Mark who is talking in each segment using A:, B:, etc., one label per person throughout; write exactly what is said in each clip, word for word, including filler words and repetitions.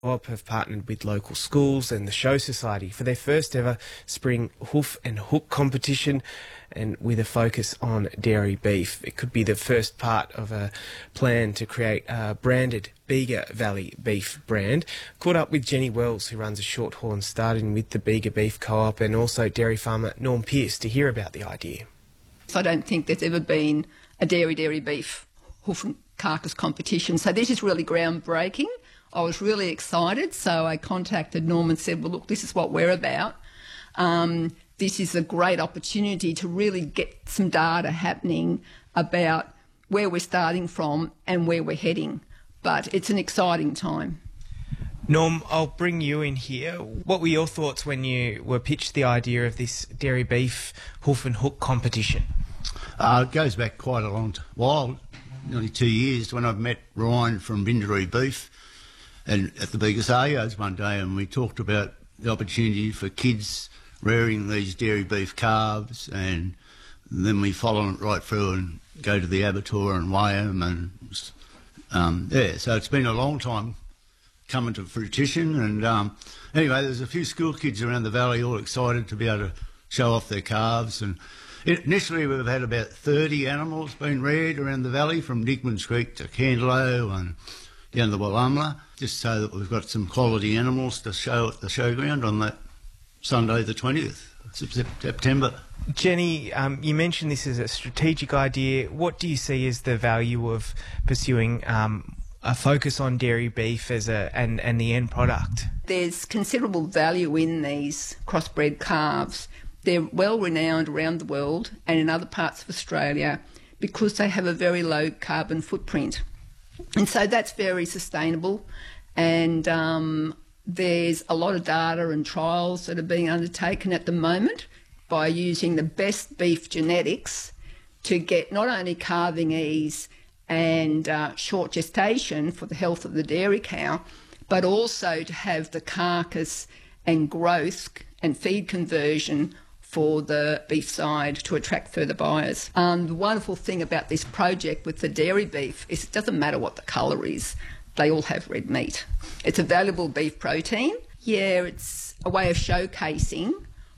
A: Co-op have partnered with local schools and the Show Society for their first ever spring hoof and hook competition, and with a focus on dairy beef. It could be the first part of a plan to create a branded Bega Valley beef brand. Caught up with Jenny Wells, who runs a Shorthorn, starting with the Bega Beef Co-op, and also dairy farmer Norm Pearce, to hear about the idea.
B: I don't think there's ever been a dairy dairy beef hoof and carcass competition, so this is really groundbreaking. I was really excited, so I contacted Norm and said, well, look, this is what we're about. Um, this is a great opportunity to really get some data happening about where we're starting from and where we're heading. But it's an exciting time.
A: Norm, I'll bring you in here. What were your thoughts when you were pitched the idea of this dairy beef hoof and hook competition?
C: Uh, it goes back quite a long while, nearly two years, when I met Ryan from Binderee Beef and at the Bega Sale Yards one day, and we talked about the opportunity for kids rearing these dairy beef calves, and then we follow it right through and go to the abattoir and weigh them, and um, yeah, so it's been a long time coming to fruition. And um, anyway, there's a few school kids around the valley all excited to be able to show off their calves, and it, initially we've had about thirty animals being reared around the valley, from Dickmans Creek to Candelo and down the Wallumbla, just so that we've got some quality animals to show at the showground on that Sunday the twentieth of September.
A: Jenny, um, you mentioned this as a strategic idea. What do you see as the value of pursuing um, a focus on dairy beef as a and, and the end product?
B: There's considerable value in these crossbred calves. They're well renowned around the world and in other parts of Australia because they have a very low carbon footprint. And so that's very sustainable, and um, there's a lot of data and trials that are being undertaken at the moment by using the best beef genetics to get not only calving ease and uh, short gestation for the health of the dairy cow, but also to have the carcass and growth and feed conversion for the beef side to attract further buyers. Um, the wonderful thing about this project with the dairy beef is it doesn't matter what the colour is, they all have red meat. It's a valuable beef protein. Yeah, it's a way of showcasing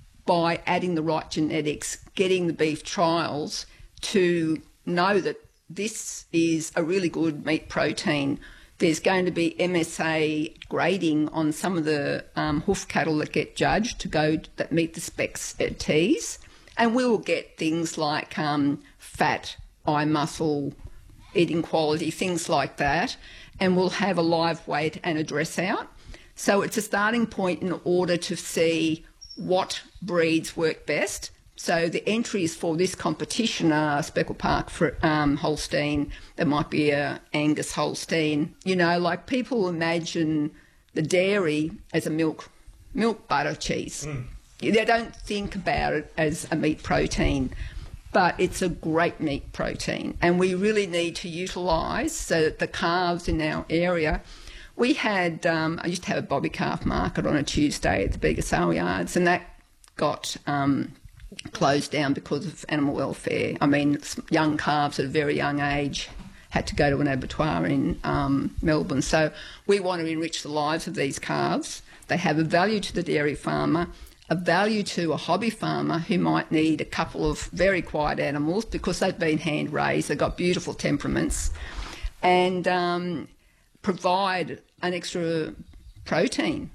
B: by adding the right genetics, getting the beef trials to know that this is a really good meat protein. There's going to be M S A grading on some of the um, hoof cattle that get judged to go that meet the specs at Tees, and we will get things like um, fat, eye muscle, eating quality, things like that, and we'll have a live weight and a dress out. So it's a starting point in order to see what breeds work best. So the entries for this competition are Speckle Park for um, Holstein. There might be a Angus Holstein. You know, like people imagine the dairy as a milk, milk butter cheese. Mm. They don't think about it as a meat protein, but it's a great meat protein, and we really need to utilise so that the calves in our area. We had, um, I used to have a bobby calf market on a Tuesday at the Bega Sale Yards, and that got Um, closed down because of animal welfare. I mean, young calves at a very young age had to go to an abattoir in um, Melbourne. So we want to enrich the lives of these calves. They have a value to the dairy farmer, a value to a hobby farmer who might need a couple of very quiet animals because they've been hand raised, they've got beautiful temperaments, and um, provide an extra protein.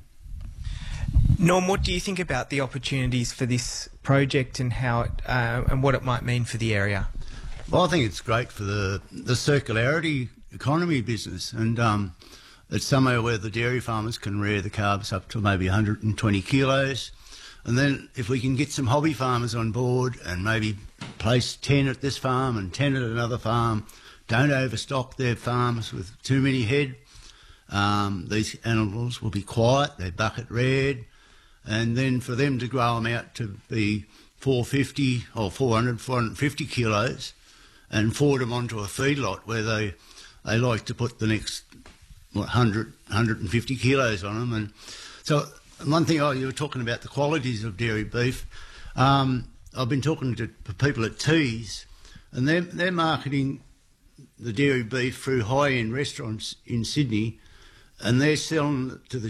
A: Norm, what do you think about the opportunities for this project and how it, uh, and what it might mean for the area?
C: Well, I think it's great for the, the circularity economy business, and um, it's somewhere where the dairy farmers can rear the calves up to maybe one hundred twenty kilos, and then if we can get some hobby farmers on board and maybe place ten at this farm and ten at another farm, don't overstock their farms with too many head. Um, these animals will be quiet, they're bucket reared, and then for them to grow them out to be four fifty or four hundred, four hundred fifty kilos and forward them onto a feedlot where they they like to put the next what, one hundred, one hundred fifty kilos on them. And so one thing, oh, you were talking about the qualities of dairy beef. Um, I've been talking to people at Tees, and they're, they're marketing the dairy beef through high-end restaurants in Sydney and they're selling to the